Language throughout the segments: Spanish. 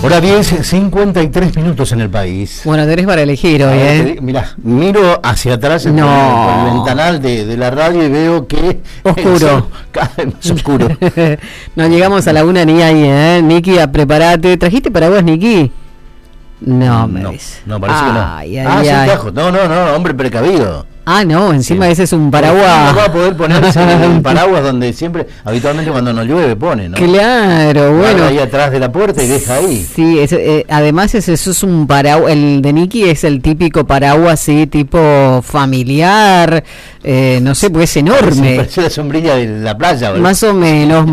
Hora 10, 53 minutos en el país. Bueno, tenés para elegir hoy, Mirá, miro hacia atrás por el ventanal de la radio y veo que oscuro. Cada vez más oscuro. No llegamos a la una ni ahí, Niki, prepárate. ¿Trajiste paraguas, Niki? No, me dice. No, parece que no. Ay, sí, trajo. No, hombre precavido. Ah, no, encima ese es un paraguas. No va a poder ponerse el paraguas donde siempre, habitualmente cuando no llueve pone, ¿no? Claro, bueno. Ahí atrás de la puerta y deja ahí. Sí, además eso es un paraguas, el de Niki es el típico paraguas así, tipo familiar, no sé, pues es enorme. Parece la sombrilla de la playa, ¿verdad? Más o menos.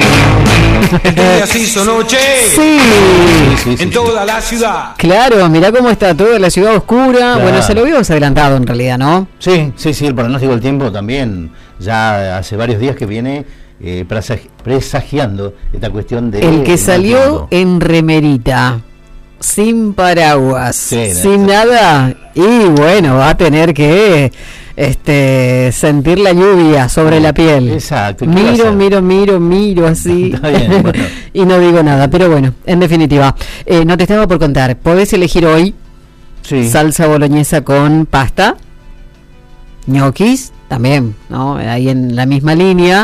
Así son noche. Sí. En toda la ciudad. Claro, mirá cómo está toda la ciudad oscura. Claro. Bueno, se lo habíamos adelantado en realidad, ¿no? Sí, el pronóstico del tiempo también ya hace varios días que viene presagiando esta cuestión de... El que salió en remerita, sin paraguas, sin nada, y bueno, va a tener que sentir la lluvia sobre la piel. Exacto. Miro así. Está bien, bueno. Y no digo nada, pero bueno, en definitiva, no te estaba por contar, podés elegir hoy salsa boloñesa con pasta, ñoquis también, ¿no? Ahí en la misma línea,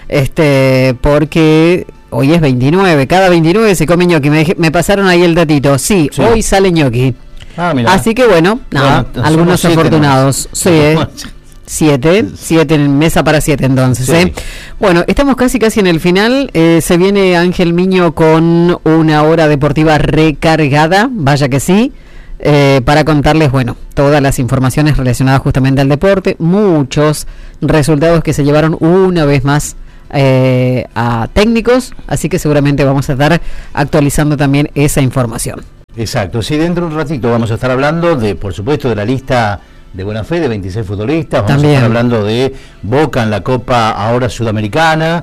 porque hoy es 29, cada 29 se come ñoqui, me pasaron ahí el datito, sí. Hoy sale ñoqui. Mirá. Así que bueno, algunos afortunados. Siete en mesa para 7 entonces. Bueno, estamos casi en el final. Se viene Ángel Miño con una hora deportiva recargada, vaya que sí. Para contarles, todas las informaciones relacionadas justamente al deporte, muchos resultados que se llevaron una vez más a técnicos, así que seguramente vamos a estar actualizando también esa información. Exacto, dentro de un ratito vamos a estar hablando por supuesto, de la lista de buena fe de 26 futbolistas, vamos a estar hablando de Boca en la Copa ahora Sudamericana,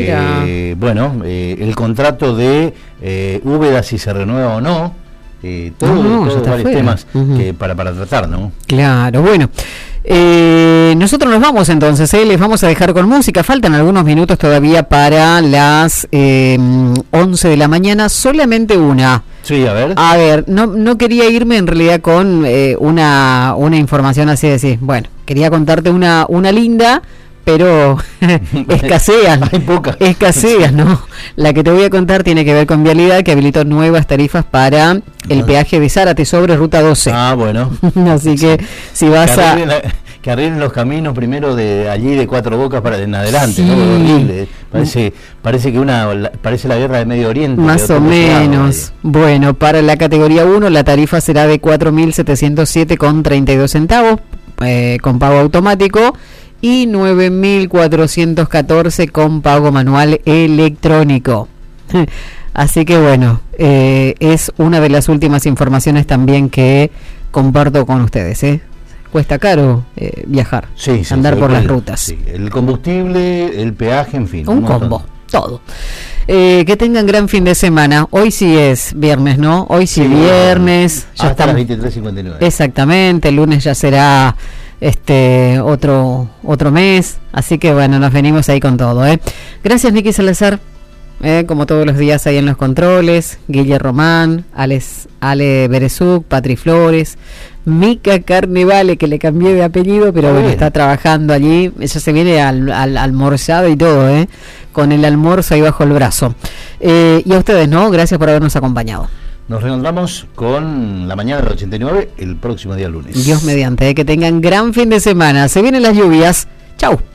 el contrato de Úbeda, si se renueva o no. Todos varios temas que para tratar, ¿no? Claro, bueno. Nosotros nos vamos entonces, les vamos a dejar con música. Faltan algunos minutos todavía para las 11 de la mañana, solamente una. Sí, a ver. A ver, no quería irme en realidad con una información así de decir, quería contarte una linda, pero escasean. Hay pocas. Escasean, ¿no? La que te voy a contar tiene que ver con Vialidad, que habilitó nuevas tarifas para el peaje de Zárate sobre Ruta 12. Bueno. Así que si vas que arreglen los caminos primero de allí de Cuatro Bocas para en adelante, sí. ¿no? Horrible. Parece que parece la guerra de Medio Oriente. Más o menos. Bueno, para la categoría 1 la tarifa será de 4.707,32 centavos con pago automático y 9.414 con pago manual electrónico. Así que es una de las últimas informaciones también que comparto con ustedes, Cuesta caro viajar, andar por las rutas. Sí, el combustible, el peaje, en fin. Un combo, todo. Que tengan gran fin de semana. Hoy sí es viernes, ¿no? Hoy sí viernes. Ya hasta las 23:59. Exactamente, el lunes ya será otro mes. Así que nos venimos ahí con todo, Gracias, Niki Salazar. Como todos los días ahí en los controles, Guille Román, Ale Berezuk, Patri Flores, Mica Carnevale, que le cambié de apellido, pero está trabajando allí, ella se viene al almorzado y todo, con el almuerzo ahí bajo el brazo. Y a ustedes, ¿no? Gracias por habernos acompañado. Nos reencontramos con la mañana del 89 el próximo día lunes. Dios mediante, que tengan gran fin de semana. Se vienen las lluvias. Chau.